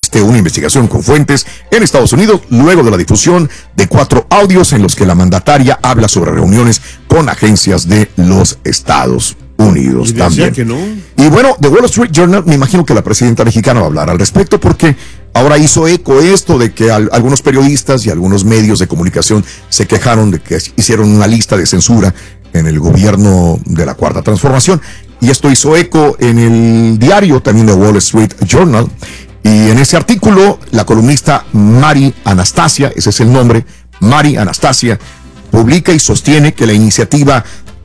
existe una investigación con fuentes en Estados Unidos luego de la difusión de 4 audios en los que la mandataria habla sobre reuniones con agencias de los Estados Unidos también. Que no. Y bueno, The Wall Street Journal, me imagino que la presidenta mexicana va a hablar al respecto porque ahora hizo eco esto de que algunos periodistas y algunos medios de comunicación se quejaron de que hicieron una lista de censura en el gobierno de la Cuarta Transformación. Y esto hizo eco en el diario también de Wall Street Journal. Y en ese artículo, la columnista Mari Anastasia, ese es el nombre, Mari Anastasia, publica y sostiene que la iniciativa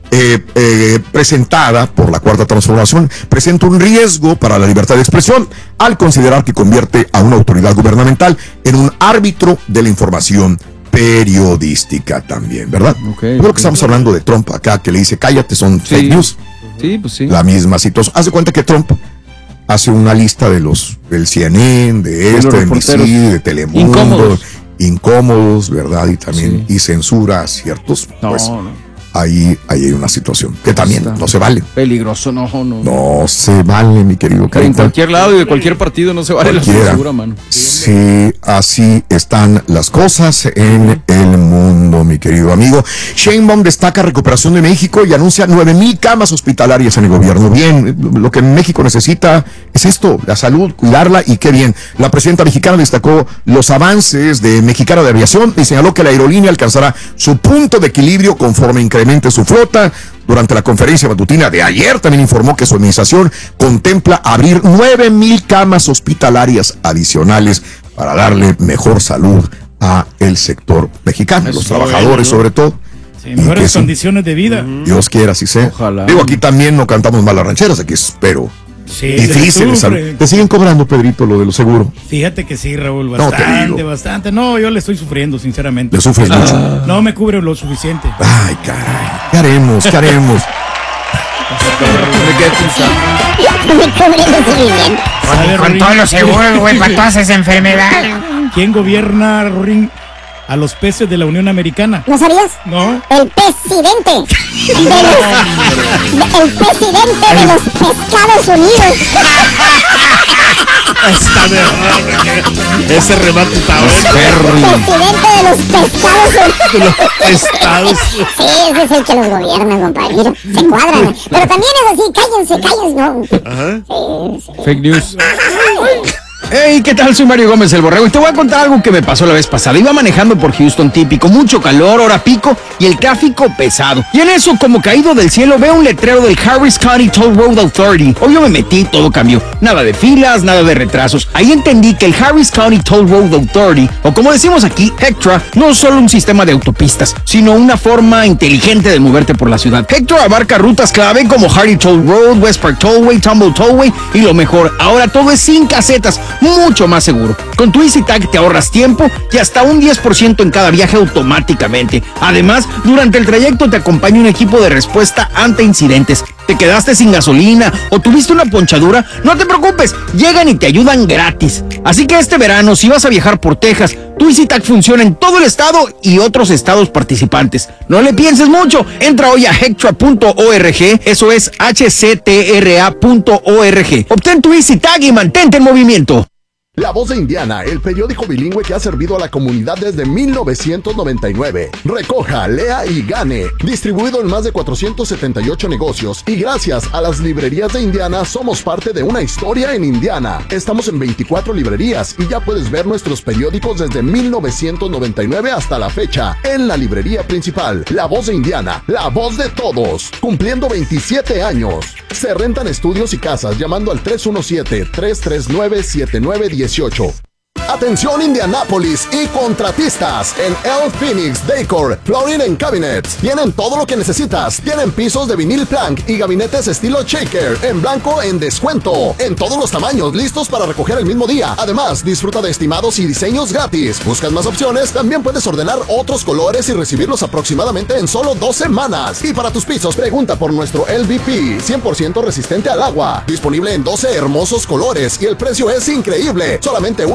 presentada por la Cuarta Transformación presenta un riesgo para la libertad de expresión al considerar que convierte a una autoridad gubernamental en un árbitro de la información periodística también, ¿verdad? Creo que estamos hablando de Trump acá, que le dice cállate, son fake news. Sí, pues sí. La misma situación. Haz de cuenta que Trump hace una lista de del CNN, de NBC, de Telemundo, incómodos, ¿verdad? Y también y censura a ciertos, pues ahí hay una situación que también no se vale. Peligroso, no se vale, mi querido Pero en cualquier lado y de cualquier partido no se vale la censura, mano. Sí, así están las cosas en el mundo, mi querido amigo. Sheinbaum destaca recuperación de México y anuncia 9,000 camas hospitalarias en el gobierno. Bien, lo que México necesita es esto, la salud, cuidarla, y qué bien. La presidenta mexicana destacó los avances de Mexicana de Aviación y señaló que la aerolínea alcanzará su punto de equilibrio conforme incremente su flota. Durante la conferencia matutina de ayer también informó que su administración contempla abrir 9,000 camas hospitalarias adicionales para darle mejor salud a el sector mexicano, los trabajadores sobre todo. Sí, mejores condiciones de vida. Dios quiera, así sea. Ojalá. Digo, aquí también no cantamos mal las rancheras, aquí espero. Sí, difícil. ¿Te siguen cobrando, Pedrito, lo de lo seguro? Fíjate que sí, Raúl, bastante. No, yo le estoy sufriendo, sinceramente. ¿Le sufres mucho? No me cubre lo suficiente. Ay, caray. ¿Qué haremos? Me cubre lo suficiente. Con todos los seguros, güey, para todas esas enfermedades. ¿Quién gobierna, Rorín, a los peces de la Unión Americana? ¿No sabías? No. El presidente de los Pescados Unidos. Ese remate está Presidente de los Pescados Unidos. de los estados. Sí, ese es el que los gobierna, compañero. Se cuadran. Pero también es así, cállense, ¿no? Ajá. Sí. Fake news. Hey, ¿qué tal? Soy Mario Gómez, el Borrego, y te voy a contar algo que me pasó la vez pasada. Iba manejando por Houston típico, mucho calor, hora pico y el tráfico pesado. Y en eso, como caído del cielo, veo un letrero del Harris County Toll Road Authority. Obvio me metí, todo cambió. Nada de filas, nada de retrasos. Ahí entendí que el Harris County Toll Road Authority, o como decimos aquí, HECTRA, no es solo un sistema de autopistas, sino una forma inteligente de moverte por la ciudad. HECTRA abarca rutas clave como Hardy Toll Road, West Park Tollway, Tumble Tollway, y lo mejor, ahora todo es sin casetas, mucho más seguro. Con tu EasyTag te ahorras tiempo y hasta un 10% en cada viaje automáticamente. Además, durante el trayecto te acompaña un equipo de respuesta ante incidentes. ¿Te quedaste sin gasolina o tuviste una ponchadura? No te preocupes, llegan y te ayudan gratis. Así que este verano, si vas a viajar por Texas, tu EasyTag funciona en todo el estado y otros estados participantes. No le pienses mucho, entra hoy a hectra.org, eso es hctra.org. Obtén tu EasyTag y mantente en movimiento. La Voz de Indiana, el periódico bilingüe que ha servido a la comunidad desde 1999. Recoja, lea y gane. Distribuido en más de 478 negocios. Y gracias a las librerías de Indiana, somos parte de una historia en Indiana. Estamos en 24 librerías y ya puedes ver nuestros periódicos desde 1999 hasta la fecha. En la librería principal, La Voz de Indiana, la voz de todos. Cumpliendo 27 años. Se rentan estudios y casas llamando al 317-339-7918. Atención Indianápolis y contratistas. En El Phoenix Decor Flooring and Cabinets tienen todo lo que necesitas. Tienen pisos de vinil plank y gabinetes estilo shaker en blanco en descuento, en todos los tamaños, listos para recoger el mismo día. Además, disfruta de estimados y diseños gratis. ¿Buscas más opciones? También puedes ordenar otros colores y recibirlos aproximadamente en solo 2 semanas. Y para tus pisos, pregunta por nuestro LVP 100% resistente al agua. Disponible en 12 hermosos colores y el precio es increíble. Solamente $1.59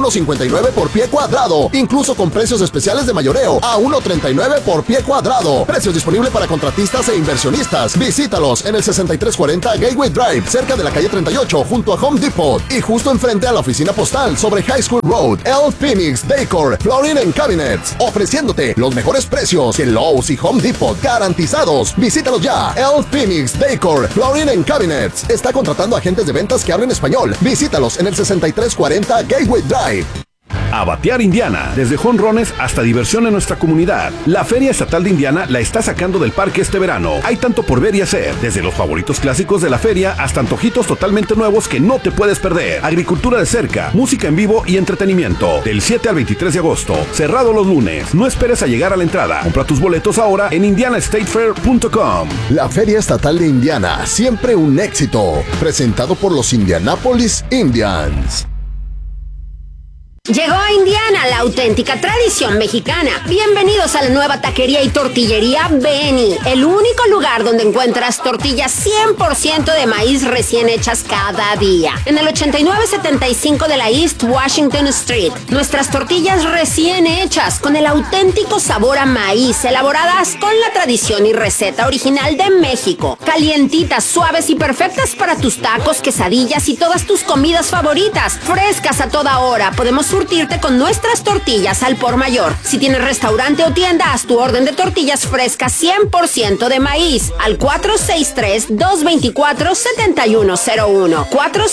$1.99 por pie cuadrado, incluso con precios especiales de mayoreo a $1.39 por pie cuadrado. Precios disponibles para contratistas e inversionistas. Visítalos en el 6340 Gateway Drive, cerca de la calle 38, junto a Home Depot, y justo enfrente a la oficina postal sobre High School Road. El Phoenix Decor Flooring and Cabinets, ofreciéndote los mejores precios que Lowe's y Home Depot, garantizados. Visítalos ya. El Phoenix Decor Flooring and Cabinets está contratando agentes de ventas que hablen español. Visítalos en el 6340 Gateway Drive. A batear Indiana, desde jonrones hasta diversión en nuestra comunidad. La Feria Estatal de Indiana la está sacando del parque este verano. Hay tanto por ver y hacer, desde los favoritos clásicos de la feria hasta antojitos totalmente nuevos que no te puedes perder. Agricultura de cerca, música en vivo y entretenimiento. Del 7 al 23 de agosto, cerrado los lunes. No esperes a llegar a la entrada. Compra tus boletos ahora en indianastatefair.com. La Feria Estatal de Indiana, siempre un éxito. Presentado por los Indianapolis Indians. Llegó a Indiana la auténtica tradición mexicana. Bienvenidos a la nueva taquería y tortillería Benny, el único lugar donde encuentras tortillas 100% de maíz recién hechas cada día. En el 8975 de la East Washington Street, nuestras tortillas recién hechas con el auténtico sabor a maíz, elaboradas con la tradición y receta original de México. Calientitas, suaves y perfectas para tus tacos, quesadillas y todas tus comidas favoritas. Frescas a toda hora. Podemos surtirte con nuestras tortillas al por mayor. Si tienes restaurante o tienda, haz tu orden de tortillas frescas 100% de maíz al 463-224-7101.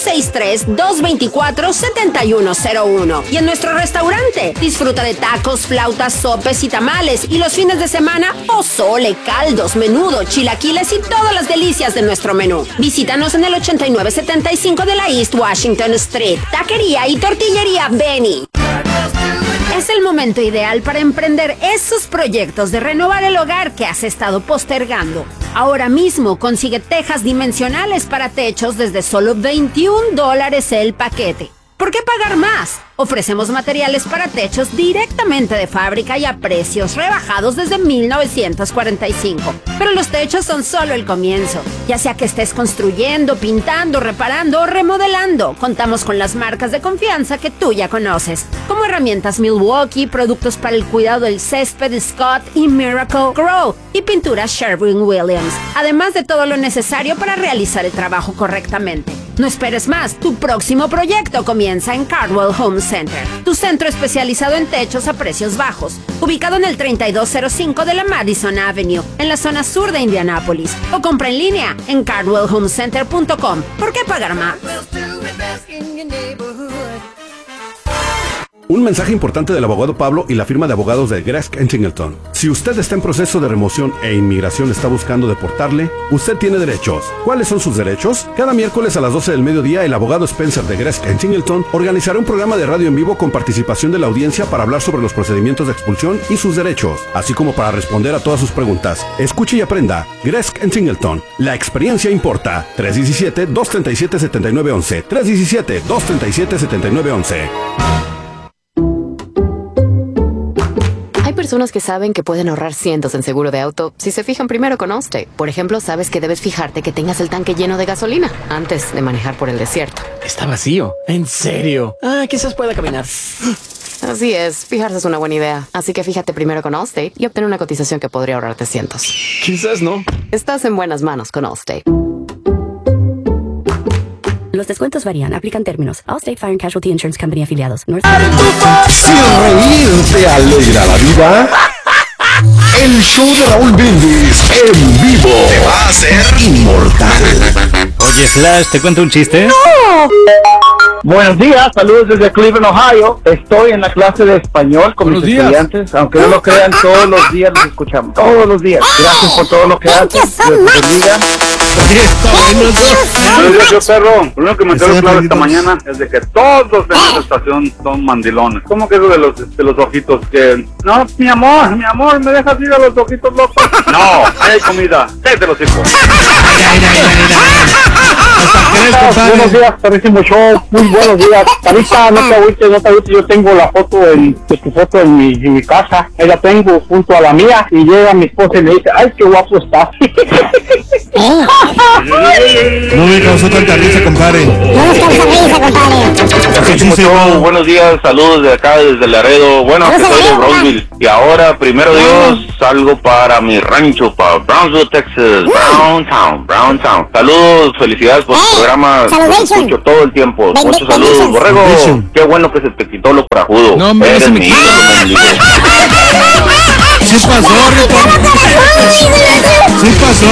463-224-7101. Y en nuestro restaurante, disfruta de tacos, flautas, sopes y tamales. Y los fines de semana, pozole, caldos, menudo, chilaquiles y todas las delicias de nuestro menú. Visítanos en el 8975 de la East Washington Street. Taquería y tortillería Benny. Es el momento ideal para emprender esos proyectos de renovar el hogar que has estado postergando. Ahora mismo consigue tejas dimensionales para techos desde solo $21 el paquete. ¿Por qué pagar más? Ofrecemos materiales para techos directamente de fábrica y a precios rebajados desde 1945. Pero los techos son solo el comienzo. Ya sea que estés construyendo, pintando, reparando o remodelando, contamos con las marcas de confianza que tú ya conoces, como herramientas Milwaukee, productos para el cuidado del césped Scott y Miracle Grow y pinturas Sherwin-Williams, además de todo lo necesario para realizar el trabajo correctamente. No esperes más, tu próximo proyecto comienza en Cardwell Home Center, tu centro especializado en techos a precios bajos, ubicado en el 3205 de la Madison Avenue, en la zona sur de Indianápolis, o compra en línea en cardwellhomecenter.com. ¿Por qué pagar más? Un mensaje importante del abogado Pablo y la firma de abogados de Gresk & Singleton. Si usted está en proceso de remoción e inmigración está buscando deportarle, usted tiene derechos. ¿Cuáles son sus derechos? Cada miércoles a las 12 del mediodía, el abogado Spencer de Gresk & Singleton organizará un programa de radio en vivo con participación de la audiencia para hablar sobre los procedimientos de expulsión y sus derechos, así como para responder a todas sus preguntas. Escuche y aprenda. Gresk & Singleton. La experiencia importa. 317-237-7911. 317-237-7911. Hay personas que saben que pueden ahorrar cientos en seguro de auto si se fijan primero con Allstate. Por ejemplo, sabes que debes fijarte que tengas el tanque lleno de gasolina antes de manejar por el desierto. Está vacío. ¿En serio? Quizás pueda caminar. Así es, fijarse es una buena idea. Así que fíjate primero con Allstate y obtén una cotización que podría ahorrarte cientos. Quizás no. Estás en buenas manos con Allstate. Los descuentos varían, aplican términos. Allstate Fire and Casualty Insurance Company afiliados. Si reír te alegra la vida, el show de Raúl Brindis en vivo te va a hacer inmortal. Oye, Slash, ¿te cuento un chiste? ¡No! Buenos días, saludos desde Cleveland, Ohio. Estoy en la clase de español con mis estudiantes. Aunque no lo crean, todos los días los escuchamos. Todos los días. Gracias por todo lo que hacen. Dios te bendiga. Buenos días, perro. Lo único que me quedó claro esta mañana es de que todos en esta estación son mandilones. ¿Cómo que eso de los ojitos que... No, mi amor, ¿me dejas ir a los ojitos locos? No, hay comida. Cállate los hijos. Buenos días, perrísimo show. Muy buenos días. Carita, no te agüites. Yo tengo la foto tu foto en mi casa. Ahí la tengo junto a la mía. Y llega mi esposa y me dice, ay, qué guapo estás. No me causó tanta risa, compadre. Buenos días, saludos de acá desde Laredo. Bueno, que soy de Brownsville. Y ahora, primero Dios, salgo para mi rancho, para Brownsville, Texas. Browntown. Saludos, felicidades por tu programa. Los escucho todo el tiempo. Muchos saludos, Borrego. Qué bueno que se te quitó lo corajudo. No, hombre, eres mi ídolo, mendigo. Sí pasó, Sí pasó.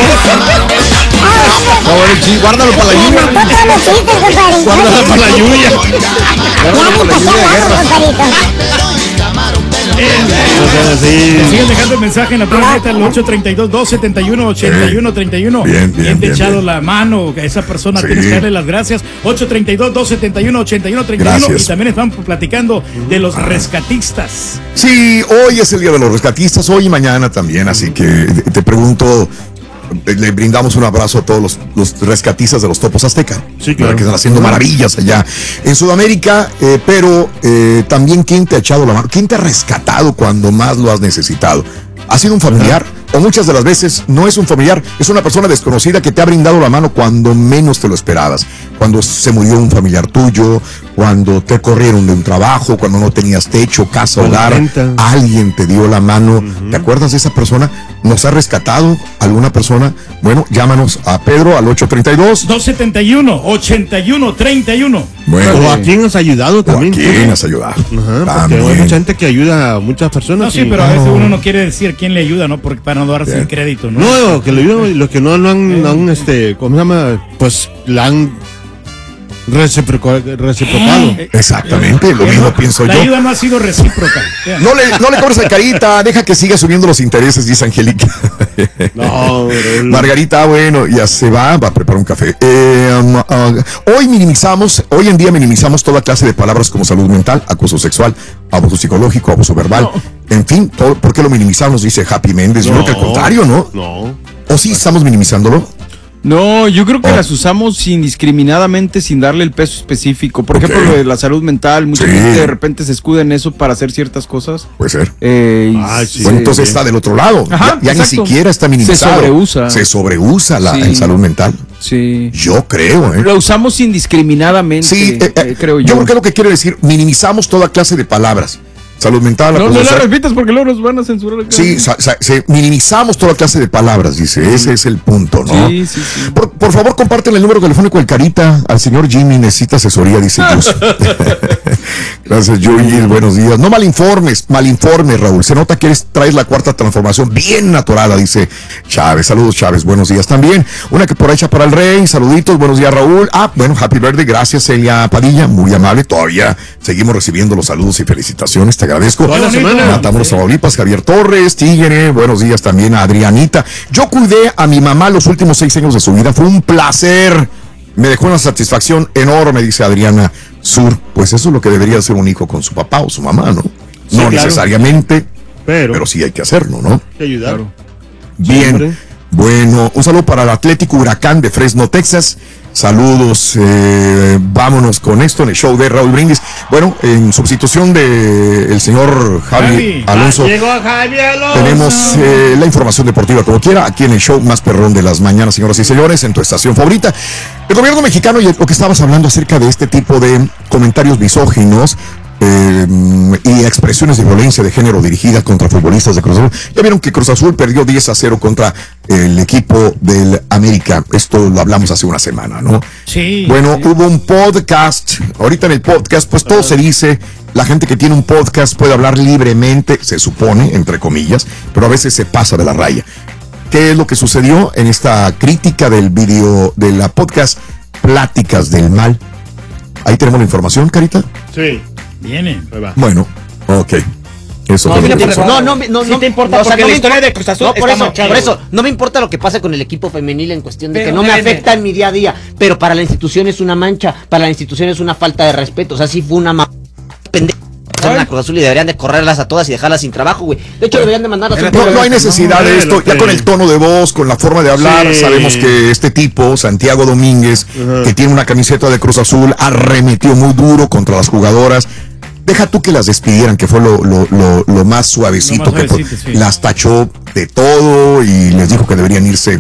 Guárdalo para la lluvia. Guárdalo para la lluvia. Siguen dejando el mensaje en la planeta al 832-271-8131. Bien te echado la mano a esa persona, tienes que darle las gracias. 832-271-8131. Y también están platicando de los rescatistas. Sí, hoy es el día de los rescatistas, hoy y mañana también, así que te pregunto, le brindamos un abrazo a todos los rescatistas de los Topos Azteca, que están haciendo maravillas allá en Sudamérica, pero también ¿quién te ha echado la mano? ¿Quién te ha rescatado cuando más lo has necesitado? ¿Ha sido un familiar? O muchas de las veces no es un familiar, es una persona desconocida que te ha brindado la mano cuando menos te lo esperabas. Cuando se murió un familiar tuyo, cuando te corrieron de un trabajo, cuando no tenías techo, casa, hogar, alguien te dio la mano. ¿Te acuerdas de esa persona? ¿Nos ha rescatado alguna persona? Bueno, llámanos a Pedro al 832-271-8131. Bueno, o a quién has ayudado también. ¿A quién has ayudado? Porque hay mucha gente que ayuda a muchas personas. No, sí, pero a veces uno no quiere decir quién le ayuda, ¿no? Para no darse el crédito, ¿no? No, que le ayudan, los que no han ¿cómo se llama? Pues la han reciprocado. Exactamente, lo mismo pienso yo. La ayuda no ha sido recíproca. No le cobres a Carita, deja que siga subiendo los intereses, dice Angélica. No, Margarita, bueno, ya se va a preparar un café. Hoy en día minimizamos toda clase de palabras como salud mental, acoso sexual, abuso psicológico, abuso verbal, en fin, todo. ¿Por qué lo minimizamos? Dice Happy Méndez. Yo creo que al contrario, ¿no? ¿O sí estamos minimizándolo? No, yo creo que las usamos indiscriminadamente sin darle el peso específico. Por ejemplo, lo de la salud mental, mucha gente de repente se escuda en eso para hacer ciertas cosas. Puede ser. Bueno, entonces está del otro lado. Ajá, ya ni siquiera está minimizado. Se sobreusa el salud mental. Sí. Yo creo, Lo usamos indiscriminadamente, creo yo. Yo creo que es lo que quiere decir, minimizamos toda clase de palabras. Salud mental. No la repitas porque luego nos van a censurar. Sí, minimizamos toda clase de palabras, dice. Ese es el punto, ¿no? Sí. Por favor, comparten el número telefónico del Carita. Al señor Jimmy necesita asesoría, dice Gus. Gracias, Yuyi. Buenos días. No malinformes, Raúl. Se nota que traes la cuarta transformación bien naturada, dice Chávez. Saludos, Chávez. Buenos días también. Una que por hecha para el rey. Saluditos. Buenos días, Raúl. Bueno, happy birthday. Gracias, Celia Padilla. Muy amable. Todavía seguimos recibiendo los saludos y felicitaciones. Te agradezco. Toda la semana. Matamoros, Tamaulipas, Javier Torres, Tigre, buenos días también a Adrianita. Yo cuidé a mi mamá los últimos 6 años de su vida, fue un placer. Me dejó una satisfacción enorme, dice Adriana Sur. Pues eso es lo que debería hacer un hijo con su papá o su mamá, ¿no? Sí, no necesariamente, pero sí hay que hacerlo, ¿no? Hay que ayudar. Bien. Siempre. Bueno, un saludo para el Atlético Huracán de Fresno, Texas. Saludos, vámonos con esto en el show de Raúl Brindis. Bueno, en sustitución del señor Javi Alonso, llegó Javi Alonso. Tenemos la información deportiva como quiera, aquí en el show más perrón de las mañanas, señoras y señores, en tu estación favorita. El gobierno mexicano, y lo que estabas hablando acerca de este tipo de comentarios misóginos, y expresiones de violencia de género dirigidas contra futbolistas de Cruz Azul. Ya vieron que Cruz Azul perdió 10-0 contra el equipo del América. Esto lo hablamos hace una semana, ¿no? Sí. Bueno, hubo un podcast. Ahorita en el podcast, pues todo se dice. La gente que tiene un podcast puede hablar libremente, se supone, entre comillas, pero a veces se pasa de la raya. ¿Qué es lo que sucedió en esta crítica del video de la podcast Pláticas del Mal? Ahí tenemos la información, Carita. Sí. Viene. Bueno, ok. Eso no te importa, porque la historia de Cruz Azul por eso no me importa lo que pasa con el equipo femenil en cuestión de que no me afecta en mi día a día, pero para la institución es una mancha, para la institución es una falta de respeto, o sea, sí fue una pendeja conocer a Cruz Azul y deberían de correrlas a todas y dejarlas sin trabajo, güey. De hecho, deberían de mandarlas. No hay necesidad de esto. Ya con el tono de voz, con la forma de hablar, sabemos que este tipo, Santiago Domínguez, que tiene una camiseta de Cruz Azul, arremetió muy duro contra las jugadoras. Deja tú que las despidieran, que fue lo más suavecito, sí. Las tachó de todo y les dijo que deberían irse,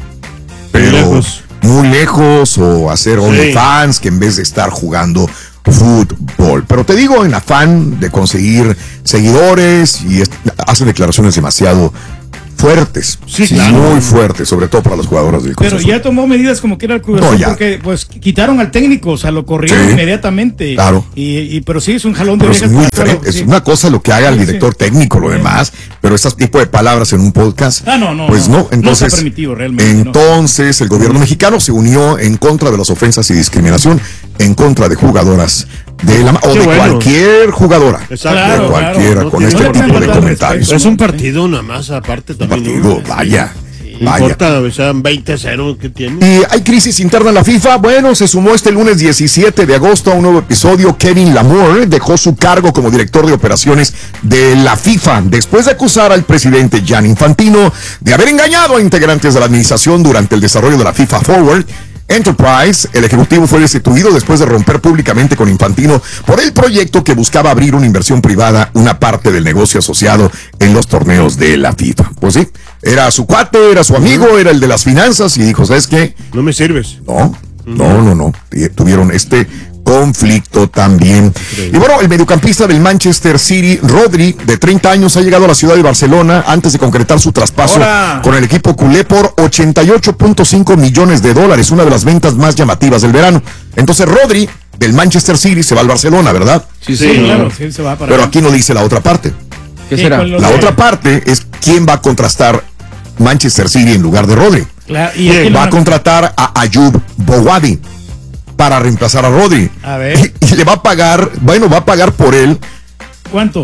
pero muy lejos o hacer OnlyFans, que en vez de estar jugando fútbol. Pero te digo, en afán de conseguir seguidores, y hace declaraciones demasiado fuertes, muy fuertes, sobre todo para las jugadoras del Cruz Azul. Pero ya tomó medidas como que era el Cruz Azul, porque pues quitaron al técnico, o sea, lo corrieron inmediatamente. Claro. Pero sí es un jalón de orejas. Es muy diferente. Es una cosa lo que haga el director técnico, lo demás, pero este tipo de palabras en un podcast, pues no. Entonces, no está permitido realmente. Entonces, el gobierno mexicano se unió en contra de las ofensas y discriminación en contra de jugadoras de cualquier jugadora. Exacto. De cualquiera, con este tipo de comentarios. Es un partido nada más, aparte también. Un partido, vaya. No importa, o sea, 20-0 que tiene. Y hay crisis interna en la FIFA. Bueno, se sumó este lunes 17 de agosto a un nuevo episodio. Kevin Lamour dejó su cargo como director de operaciones de la FIFA después de acusar al presidente Gianni Infantino de haber engañado a integrantes de la administración durante el desarrollo de la FIFA Forward Enterprise. El ejecutivo fue destituido después de romper públicamente con Infantino por el proyecto que buscaba abrir una inversión privada, una parte del negocio asociado en los torneos de la FIFA. Pues sí, era su cuate, era su amigo, era el de las finanzas y dijo, ¿sabes qué? No me sirves. No. Tuvieron este conflicto también. Y bueno, el mediocampista del Manchester City, Rodri, de 30 años, ha llegado a la ciudad de Barcelona antes de concretar su traspaso con el equipo culé por $88.5 millones, una de las ventas más llamativas del verano. Entonces Rodri, del Manchester City, se va al Barcelona, ¿verdad? Sí, claro, sí, se va para Pero aquí no dice la otra parte. ¿Qué será? La otra parte es quién va a contratar Manchester City en lugar de Rodri. Claro, y va a contratar a Ayub Bouwadi para reemplazar a Rodri. A ver. Y le va a pagar, va a pagar por él. ¿Cuánto?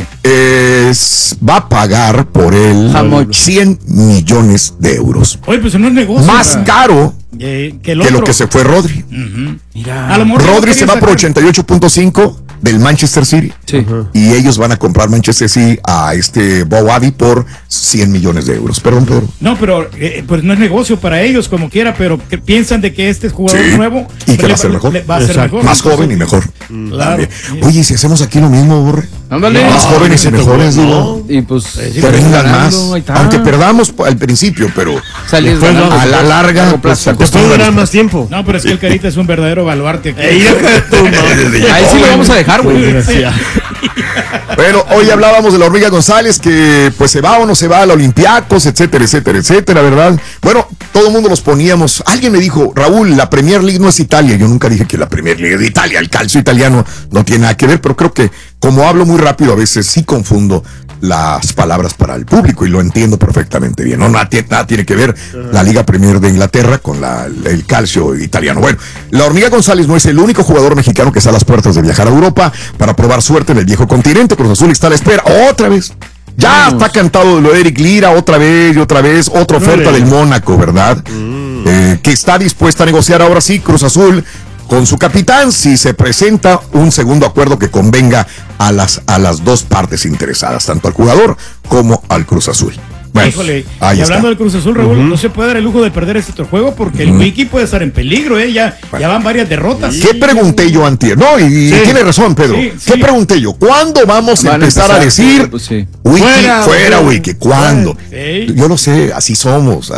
Va a pagar por él 100 millones de euros. Oye, pues no es negocio. Más caro que lo que se fue Rodri. Mira. A lo mejor Rodri se va por 88.5 del Manchester City. Sí. Y ellos van a comprar Manchester City a este Bouwadi por 100 millones de euros. Perdón, Pedro. No, pero pues no es negocio para ellos como quiera, pero que piensan de que este jugador nuevo y que va a ser mejor. Va a ser mejor. Más joven y mejor. Claro. Oye, si hacemos aquí lo mismo, Borre. Ándale. Más jóvenes y mejores, digo. Y pues que vengan más. Aunque perdamos al principio, pero después, a la larga, pues se acostumbran más tiempo. No, pero es que el Carita es un verdadero baluarte. Ahí sí lo vamos a dejar, güey. Bueno, hoy hablábamos de la Hormiga González, que pues se va o no se va a la Olympiacos, etcétera, ¿verdad? Bueno, todo el mundo los poníamos. Alguien me dijo, Raúl, la Premier League no es Italia. Yo nunca dije que la Premier League es de Italia. El calcio italiano no tiene nada que ver, pero creo que como hablo muy rápido, a veces sí confundo las palabras para el público y lo entiendo perfectamente bien. No, nada tiene que ver la Liga Premier de Inglaterra con el calcio italiano. Bueno, la Hormiga González no es el único jugador mexicano que está a las puertas de viajar a Europa para probar suerte en el viejo continente. Cruz Azul está a la espera otra vez. Ya está cantado lo de Eric Lira otra vez, otra oferta del Mónaco, ¿verdad? Que está dispuesta a negociar ahora sí Cruz Azul con su capitán si se presenta un segundo acuerdo que convenga a las dos partes interesadas, tanto al jugador como al Cruz Azul. Bueno, híjole, y hablando del Cruz Azul, Raúl, no se puede dar el lujo de perder este otro juego porque el Wiki puede estar en peligro, ya van varias derrotas. ¿Qué pregunté yo antier? No, y tiene razón, Pedro. ¿Qué pregunté yo? ¿Cuándo vamos a empezar a decir Wiki, fuera Wiki? ¿Cuándo? Yo lo sé, así somos.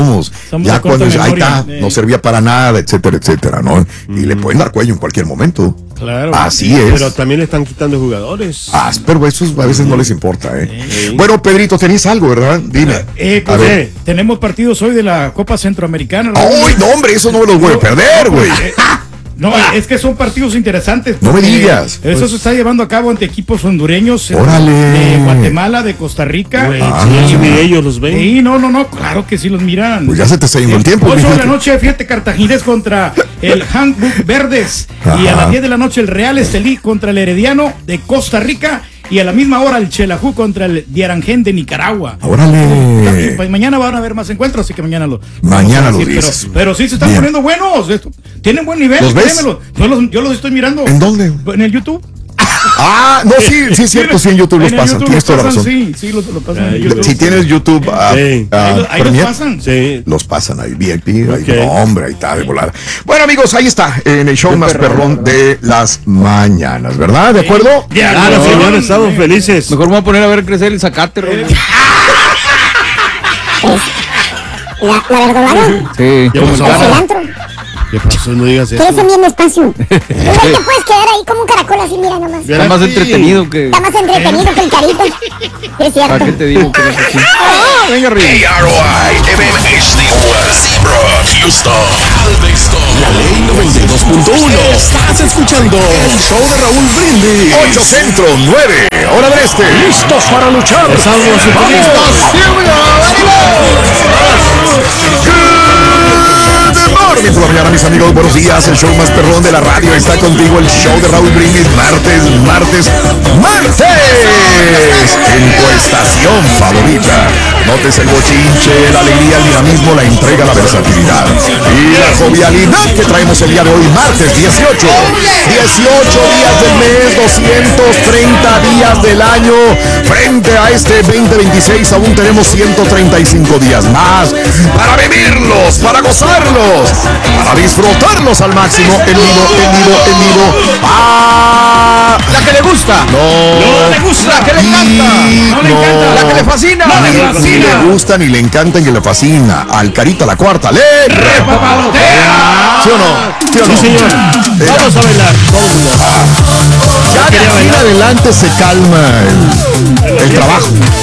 Ya cuando ahí está, no servía para nada, etcétera, ¿no? Y le pueden dar cuello en cualquier momento. Claro. Así es. Pero también le están quitando jugadores. Pero eso a veces no les importa, Bueno, Pedrito, tenías algo, ¿verdad? Dime. Tenemos partidos hoy de la Copa Centroamericana. ¡Ay, no, hombre! Eso no me los voy a perder, güey. No, es que son partidos interesantes. No me digas. Eso se está llevando a cabo ante equipos hondureños. ¡Órale! De Guatemala, de Costa Rica. Ellos los ven. Sí, no, claro que sí los miran. Pues ya se te está yendo el tiempo. 8 de la noche, fíjate, Cartaginés contra el Handbook Verdes. Y a las 10 de la noche, el Real Estelí contra el Herediano de Costa Rica. Y a la misma hora el Chelajú contra el Diarangén de Nicaragua. ¡Órale! Pues mañana van a haber más encuentros, así que mañana lo dices. Pero sí se están poniendo buenos. Tienen buen nivel. ¿Los ves? Yo los estoy mirando. ¿En dónde? En el YouTube. Ah, no, sí es cierto, sí en YouTube los pasan, tienes toda la razón. Sí, los pasan en YouTube. Si tienes YouTube, ahí los pasan. Sí. Los pasan ahí, VIP, ahí, no, hombre, ahí está de volada. Bueno, amigos, ahí está, en el show más perrón de las mañanas, ¿verdad? ¿De acuerdo? Claro, señor, estamos felices. Mejor me voy a poner a ver crecer el zacate, ¿La verdolaga? Sí. ¿El cilantro? ¿Qué pasó? No digas eso. Crecen bien despacio. Igual te puedes quedar ahí como un caracol así, mira nomás. Está más entretenido que... Está más entretenido que el carito. Es cierto. ¿Para qué te digo que no es así? Venga, Río. KROI, FM Houston, Galveston, La Ley 92.1. Estás escuchando el show de Raúl Brindis. 8 centro, 9, hora del este. Listos para luchar. Estamos por la mañana, mis amigos, buenos días. El show más perrón de la radio está contigo. El show de Raúl Brindis, martes. En tu estación favorita. Notes el bochinche, la alegría, el dinamismo, la entrega, la versatilidad y la jovialidad que traemos el día de hoy, martes 18. 18 días del mes, 230 días del año. Frente a este 2026 aún tenemos 135 días más para vivirlos, para gozarlos, para disfrutarlos al máximo. En vivo. La que le gusta. No le gusta. La que le encanta. No le encanta. La que le fascina. Ni le gusta, ni le encanta, ni le fascina. Al Carita la cuarta. ¡Le repapalotea! ¿Sí o no? ¿Sí o no? Sí, señor. Vamos a bailar. Ya de aquí en adelante se calma el trabajo.